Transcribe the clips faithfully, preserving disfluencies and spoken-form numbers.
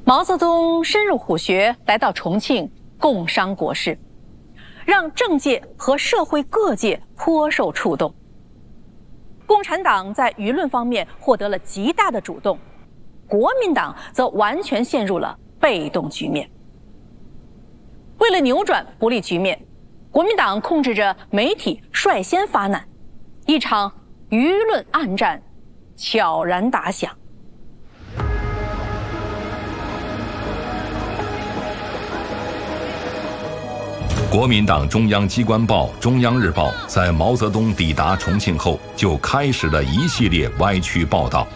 毛泽东深入虎穴，来到重庆共商国事，让政界和社会各界颇受触动。共产党在舆论方面获得了极大的主动，国民党则完全陷入了被动局面。为了扭转不利局面，国民党控制着媒体率先发难，一场舆论暗战悄然打响。 国民党中央机关报《中央日报》在毛泽东抵达重庆后，就开始了一系列歪曲报道。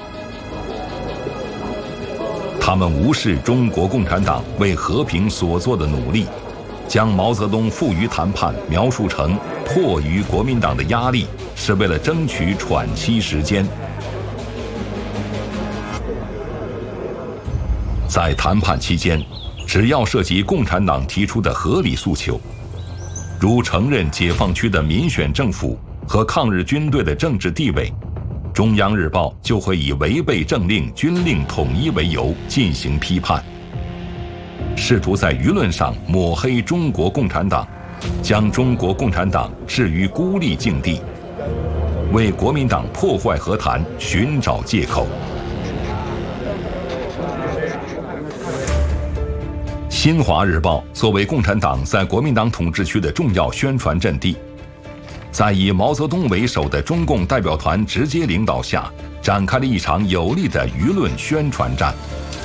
他们无视中国共产党为和平所做的努力，将毛泽东赴渝谈判描述成迫于国民党的压力，是为了争取喘息时间。在谈判期间，只要涉及共产党提出的合理诉求，如承认解放区的民选政府和抗日军队的政治地位，中央日报就会以违背政令、军令统一为由进行批判，试图在舆论上抹黑中国共产党，将中国共产党置于孤立境地，为国民党破坏和谈寻找借口。新华日报作为共产党在国民党统治区的重要宣传阵地，在以毛泽东为首的中共代表团直接领导下，展开了一场有力的舆论宣传战。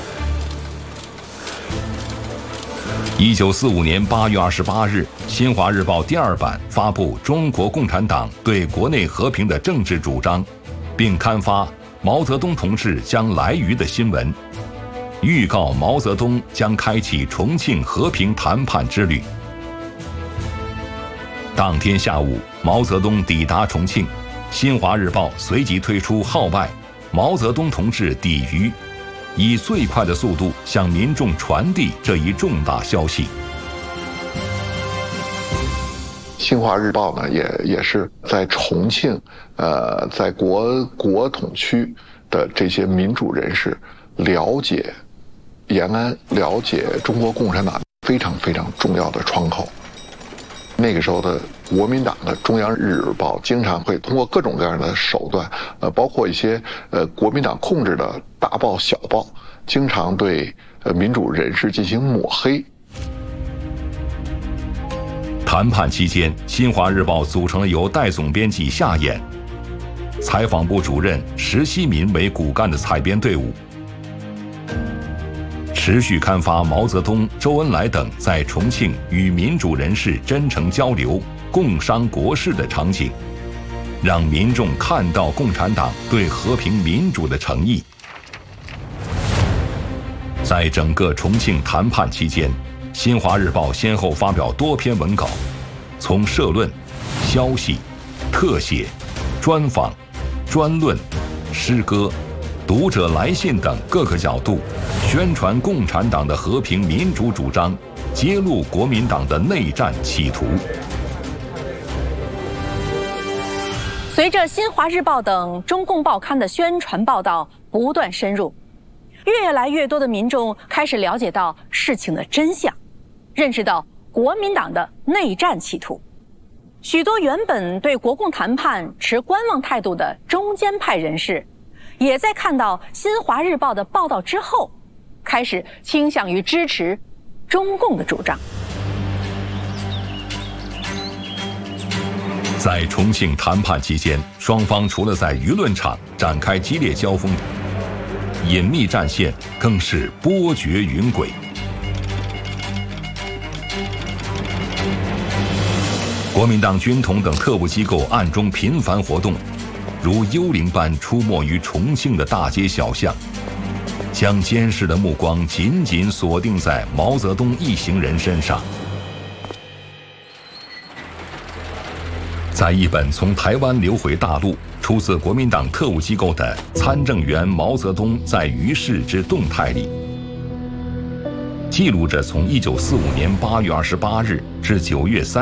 一九四五年八月二十八日，新华日报第二版发布中国共产党对国内和平的政治主张，并刊发毛泽东同志将来渝的新闻，预告毛泽东将开启重庆和平谈判之旅。当天下午，毛泽东抵达重庆，新华日报随即推出号外“毛泽东同志抵渝”，以最快的速度向民众传递这一重大消息。 新华日报呢，也也是在重庆，呃，在国国统区的这些民主人士了解延安、了解中国共产党非常非常重要的窗口。那个时候的国民党的中央日报经常会通过各种各样的手段，呃，包括一些呃国民党控制的大报、小报，经常对呃民主人士进行抹黑。 谈判期间，新华日报组成了由代总编辑夏衍、采访部主任石希民为骨干的采编队伍，持续刊发毛泽东、周恩来等在重庆与民主人士真诚交流、共商国事的场景，让民众看到共产党对和平民主的诚意。在整个重庆谈判期间，新华日报先后发表多篇文稿，从社论、消息、特写、专访、专论、诗歌、读者来信等各个角度，宣传共产党的和平民主主张，揭露国民党的内战企图。 随着新华日报等中共报刊的宣传报道不断深入，越来越多的民众开始了解到事情的真相，认识到国民党的内战企图。许多原本对国共谈判持观望态度的中间派人士，也在看到新华日报的报道之后，开始倾向于支持中共的主张。 在重庆谈判期间，双方除了在舆论场展开激烈交锋，隐秘战线更是波谲云诡。国民党军统等特务机构暗中频繁活动，如幽灵般出没于重庆的大街小巷，将监视的目光紧紧锁定在毛泽东一行人身上。在一本从台湾流回大陆、出自国民党特务机构的《参政员毛泽东在渝市之动态》里，记录着从一九四五年八月二十八日至九月三